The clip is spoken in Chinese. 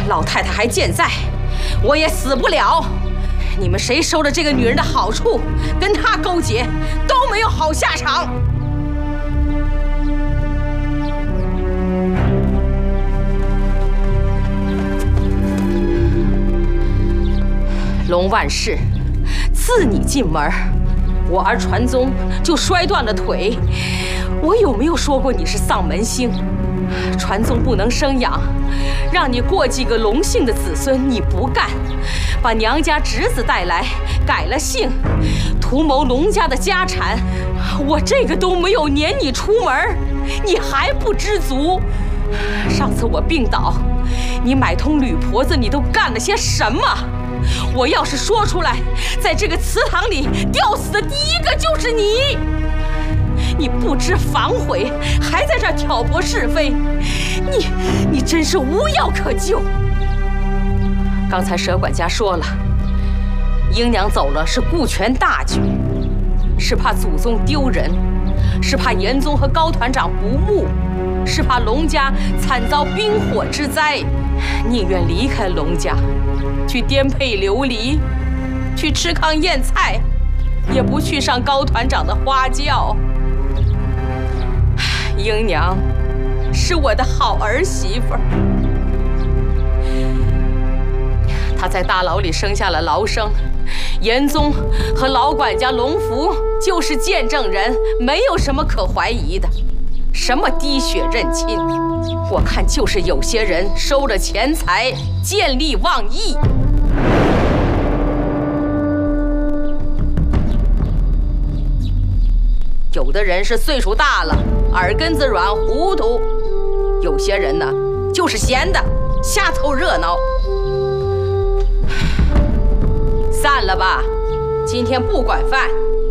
老太太还健在，我也死不了。你们谁收了这个女人的好处，跟她勾结，都没有好下场。龙万世，自你进门，我儿传宗就摔断了腿。我有没有说过你是丧门星？传宗不能生养，让你过继个龙姓的子孙，你不干，把娘家侄子带来，改了姓，图谋龙家的家产。我这个都没有撵你出门，你还不知足？上次我病倒，你买通吕婆子，你都干了些什么？我要是说出来，在这个祠堂里吊死的第一个就是你。你不知反悔，还在这儿挑拨是非，你真是无药可救。刚才佘管家说了，英娘走了是顾全大局，是怕祖宗丢人，是怕严宗和高团长不睦，是怕龙家惨遭兵火之灾，宁愿离开龙家，去颠沛流离，去吃糠咽菜，也不去上高团长的花轿。英娘是我的好儿媳妇儿，她在大牢里生下了劳生，严宗和老管家龙福就是见证人，没有什么可怀疑的。什么滴血认亲，我看就是有些人收了钱财，见利忘义。有的人是岁数大了，耳根子软，糊涂；有些人呢，就是闲的，瞎凑热闹。散了吧，今天不管饭，